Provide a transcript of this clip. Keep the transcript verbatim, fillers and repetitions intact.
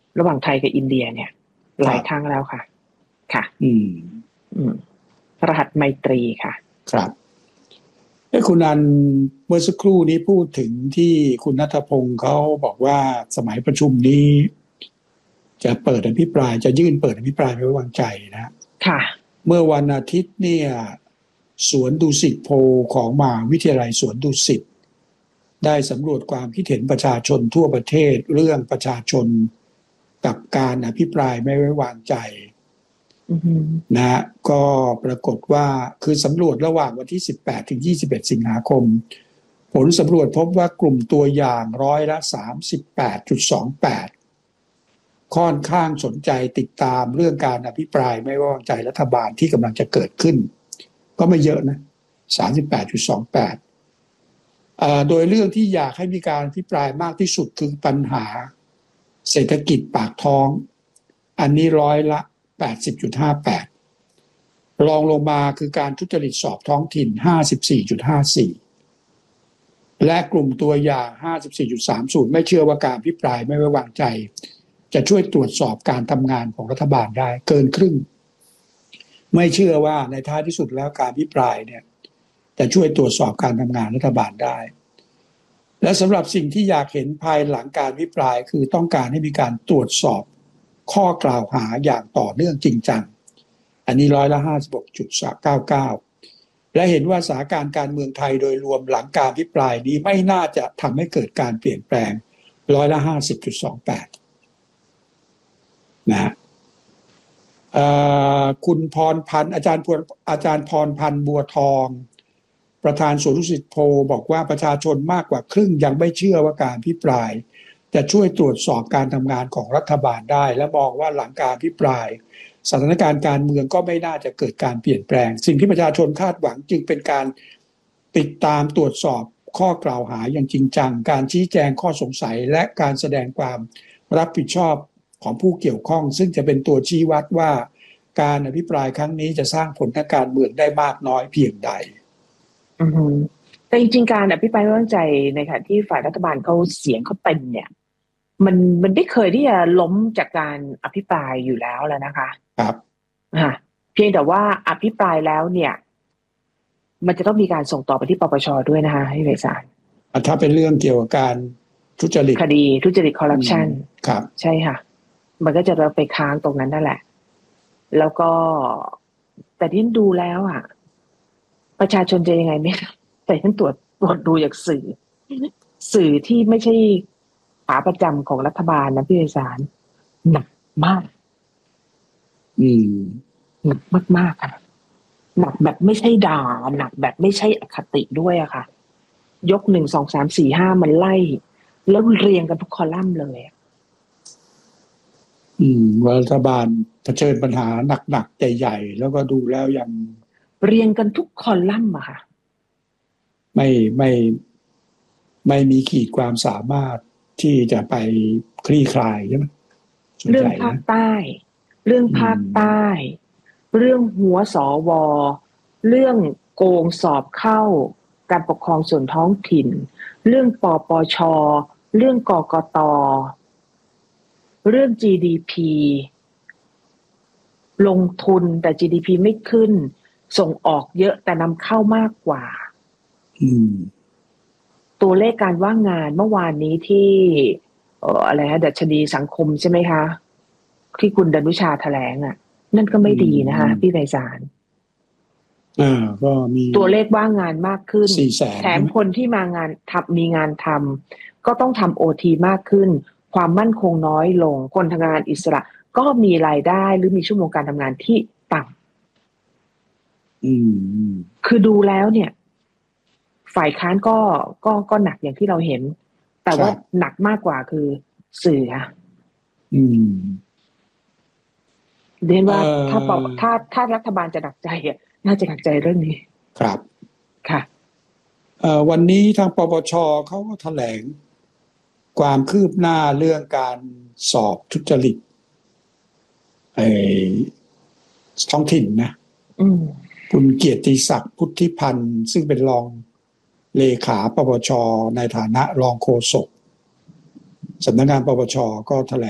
ระหว่างไทยกับอินเดียเนี่ยหลายครั้งแล้วค่ะค่ะอืมอืมรหัสไมตรีค่ะครับเอ้คุณอันเมื่อสักครู่นี้พูดถึงที่คุณณัฐพงศ์เขาบอกว่าสมัยประชุมนี้จะเปิดอภิปรายจะยื่นเปิดอภิปรายไม่ไว้วางใจนะค่ะเมื่อวันอาทิตย์เนี่ยสวนดุสิตโพลของมหาวิทยาลัยสวนดุสิตได้สำรวจความคิดเห็นประชาชนทั่วประเทศเรื่องประชาชนกับการอภิปรายไม่ไว้วางใจนะฮะก็ปรากฏว่าคือสำรวจระหว่างวันที่สิบแปดถึงยี่สิบเอ็ดสิงหาคมผลสำรวจพบว่ากลุ่มตัวอย่างร้อยละ สามสิบแปดจุดสองแปด ค่อนข้างสนใจติดตามเรื่องการอภิปรายไม่ไว้วางใจรัฐบาลที่กำลังจะเกิดขึ้นก็ไม่เยอะนะ สามสิบแปดจุดสองแปด เอ่อโดยเรื่องที่อยากให้มีการอภิปรายมากที่สุดคือปัญหาเศรษฐกิจปากท้องอันนี้ร้อยละ แปดสิบจุดห้าแปด รองลงมาคือการทุจริตสอบท้องถิ่น ห้าสิบสี่จุดห้าสี่ และกลุ่มตัวอย่าง ห้าสิบสี่จุดสามศูนย์ ไม่เชื่อว่าการอภิปรายไม่ไว้วางใจจะช่วยตรวจสอบการทำงานของรัฐบาลได้เกินครึ่งไม่เชื่อว่าในท้ายที่สุดแล้วการอภิปรายเนี่ยจะช่วยตรวจสอบการทำงานรัฐบาลได้และสำหรับสิ่งที่อยากเห็นภายหลังการอภิปรายคือต้องการให้มีการตรวจสอบข้อกล่าวหาอย่างต่อเนื่องจริงจังอันนี้ร้อยละ ห้าสิบหกจุดเก้าเก้า และเห็นว่าสถานการณ์การเมืองไทยโดยรวมหลังการอภิปรายนี้ไม่น่าจะทำให้เกิดการเปลี่ยนแปลงร้อยละ ห้าสิบจุดสองแปด นะคุณพรพันธ์อาจารย์อาจารย์พรพันธ์บัวทองประธานสวนดุสิตโพลบอกว่าประชาชนมากกว่าครึ่งยังไม่เชื่อว่าการอภิปรายจะช่วยตรวจสอบการทำงานของรัฐบาลได้และมองว่าหลังการอภิปรายสถานการณ์การเมืองก็ไม่น่าจะเกิดการเปลี่ยนแปลงสิ่งที่ประชาชนคาดหวังจึงเป็นการติดตามตรวจสอบข้อกล่าวหาอย่างจริงจังการชี้แจงข้อสงสัยและการแสดงความรับผิดชอบของผู้เกี่ยวข้องซึ่งจะเป็นตัวชี้วัดว่าการอภิปรายครั้งนี้จะสร้างผลทางการเมืองได้มากน้อยเพียงใดอือฮึแต่จริงๆการอภิปรายไม่ไว้วางใจในขณะที่ฝ่ายรัฐบาลเขาเสียงเขาเต็มเนี่ยมันมันไม่เคยที่จะล้มจากการอภิปรายอยู่แล้วแล้วนะคะครับอ่าเพียงแต่ว่าอภิปรายแล้วเนี่ยมันจะต้องมีการส่งต่อไปที่ปปช.ด้วยนะคะพี่ไพศาลถ้าเป็นเรื่องเกี่ยวกับการทุจริตคดีทุจริตคอร์รัปชันครับใช่ค่ะมันก็จะไปค้างตรงนั้นนั่นแหละแล้วก็แต่ที่ดูแล้วอ่ะประชาชนจะยังไงไม่แต่ฉันตรวจตรวจดูจากสื่อสื่อที่ไม่ใช่ขาประจำของรัฐบาลนะพี่ไพศาลหนักมากอืมหนักมากๆค่ะหนักแบบไม่ใช่ด่าหนักแบบไม่ใช่อคติด้วยอะค่ะยกหนึ่งสองสามสี่ห้ามันไล่แล้วเรียงกันทุกคอลัมน์เลยอืมรัฐบาลเผชิญปัญหาหนักๆใหญ่ๆแล้วก็ดูแล้วยังเรียงกันทุกคอลัมน์อะค่ะไม่ไม่ไม่มีขีดความสามารถที่จะไปคลี่คลายใช่ไหมเรื่องภาคใต้เรื่องภาคใต้เรื่องหัวสวเรื่องโกงสอบเข้าการปกครองส่วนท้องถิ่นเรื่องปปชเรื่องกกตเรื่อง จี ดี พี ลงทุนแต่ จี ดี พี ไม่ขึ้นส่งออกเยอะแต่นำเข้ามากกว่าตัวเลขการว่างงานเมื่อวานนี้ที่เอ่ออะไรฮะดัชนีสังคมใช่ไหมคะที่คุณดนุชาแถลงอ่ะนั่นก็ไม่ดีนะคะพี่ไพศาลอ่าก็มีตัวเลขว่างงานมากขึ้นแถมคนที่มางานทำมีงานทำก็ต้องทำโอทีมากขึ้นความมั่นคงน้อยลงคนทำงานอิสระก็มีรายได้หรือมีชั่วโมงการทำงานที่ต่ำอืมคือดูแล้วเนี่ยฝ่ายค้านก็ก็ก็หนักอย่างที่เราเห็นแต่ว่าหนักมากกว่าคือสื่อค่ะอืมเรียนว่าถ้าถ้าถ้ารัฐบาลจะหนักใจอ่ะน่าจะหนักใจเรื่องนี้ครับค่ะเอ่อวันนี้ทางปปชเขาก็แถลงความคืบหน้าเรื่องการสอบทุจริตไอ้ท้องถิ่นนะคุณเกียรติศักดิ์พุทธิพันธ์ซึ่งเป็นรองเลขาปปชในฐานะรองโฆษกสำนักงานปปชก็แถลง